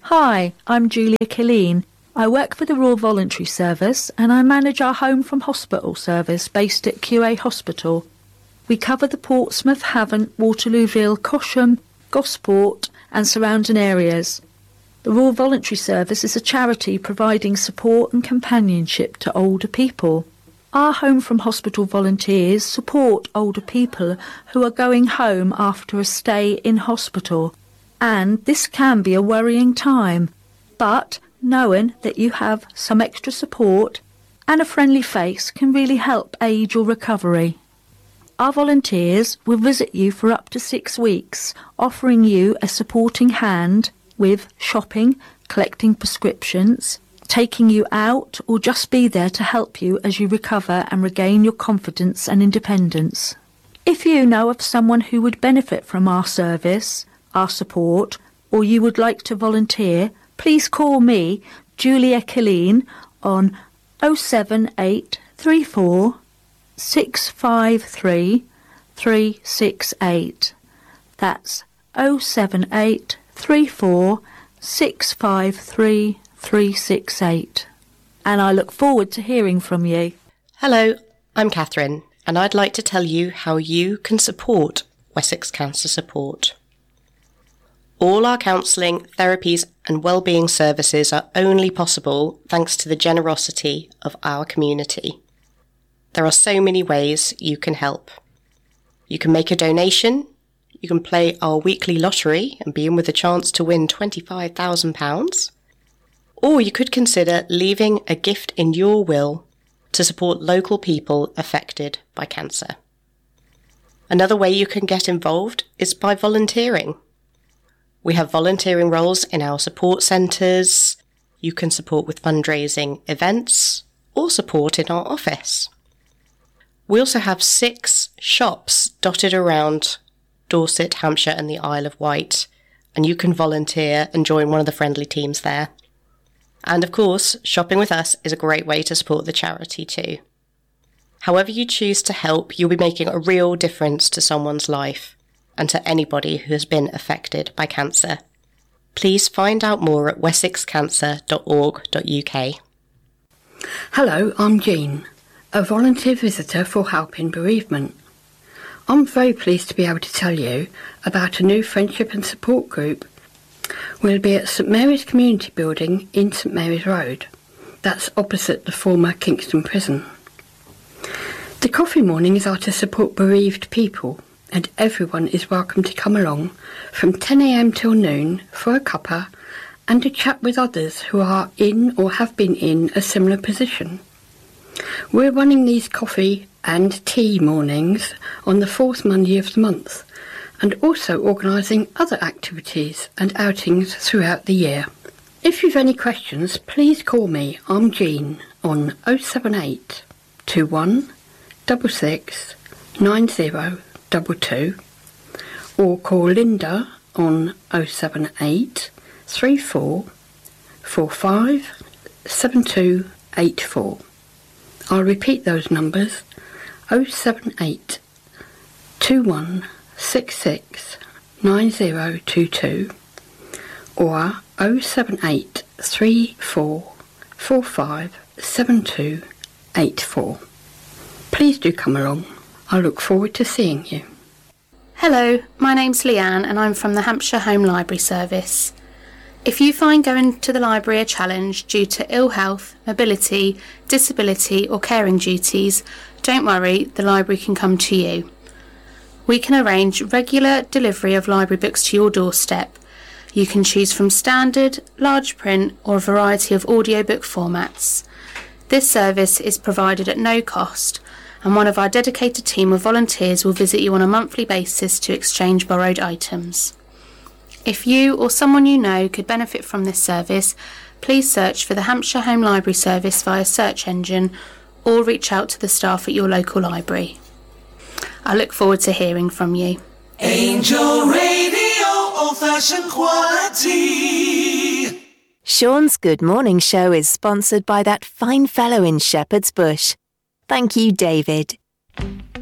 Hi, I'm Julia Killeen. I work for the Royal Voluntary Service and I manage our home from hospital service based at QA Hospital. We cover the Portsmouth, Havant, Waterlooville, Cosham, Gosport and surrounding areas. The Royal Voluntary Service is a charity providing support and companionship to older people. Our Home from Hospital volunteers support older people who are going home after a stay in hospital. And this can be a worrying time. But knowing that you have some extra support and a friendly face can really help aid your recovery. Our volunteers will visit you for up to 6 weeks, offering you a supporting hand with shopping, collecting prescriptions, taking you out, or just be there to help you as you recover and regain your confidence and independence. If you know of someone who would benefit from our service, our support, or you would like to volunteer, please call me, Julia Killeen, on 07834 653 368. That's 07834 653 368. And I look forward to hearing from you. Hello, I'm Catherine, and I'd like to tell you how you can support Wessex Cancer Support. All our counselling, therapies and wellbeing services are only possible thanks to the generosity of our community. There are so many ways you can help. You can make a donation, you can play our weekly lottery and be in with a chance to win £25,000, or you could consider leaving a gift in your will to support local people affected by cancer. Another way you can get involved is by volunteering. We have volunteering roles in our support centres. You can support with fundraising events or support in our office. We also have 6 shops dotted around Dorset, Hampshire and the Isle of Wight, and you can volunteer and join one of the friendly teams there. And of course, shopping with us is a great way to support the charity too. However you choose to help, you'll be making a real difference to someone's life and to anybody who has been affected by cancer. Please find out more at wessexcancer.org.uk. Hello, I'm Jean, a volunteer visitor for Helping Bereavement. I'm very pleased to be able to tell you about a new friendship and support group. We'll be at St Mary's Community Building in St Mary's Road. That's opposite the former Kingston Prison. The coffee mornings are to support bereaved people, and everyone is welcome to come along from 10 a.m. till noon for a cuppa and to chat with others who are in or have been in a similar position. We're running these coffee and tea mornings on the 4th Monday of the month, and also organising other activities and outings throughout the year. If you've any questions, please call me, I'm Jean, on 078 21 66 9022, or call Linda on 078 34 45 7284. I'll repeat those numbers: 078 21 66 9022 or 078 34 45 7284. Please do come along. I look forward to seeing you. Hello, my name's Leanne and I'm from the Hampshire Home Library Service. If you find going to the library a challenge due to ill health, mobility, disability or caring duties, don't worry, the library can come to you. We can arrange regular delivery of library books to your doorstep. You can choose from standard, large print or a variety of audiobook formats. This service is provided at no cost, and one of our dedicated team of volunteers will visit you on a monthly basis to exchange borrowed items. If you or someone you know could benefit from this service, please search for the Hampshire Home Library Service via search engine or reach out to the staff at your local library. I look forward to hearing from you. Angel Radio, old-fashioned quality. Sean's Good Morning Show is sponsored by that fine fellow in Shepherd's Bush. Thank you, David.